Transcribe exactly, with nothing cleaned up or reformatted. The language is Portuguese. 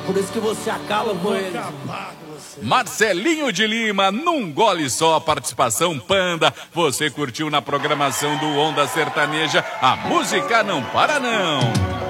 Por isso que você acaba com eles. Marcelinho de Lima, num gole só, participação Panda. Você curtiu na programação do Onda Sertaneja, a música não para não.